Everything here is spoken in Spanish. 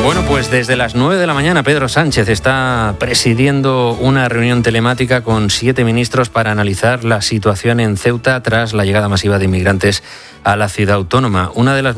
Bueno, pues desde las 9 de la mañana Pedro Sánchez está presidiendo una reunión telemática con 7 ministros para analizar la situación en Ceuta tras la llegada masiva de inmigrantes a la ciudad autónoma. Una de las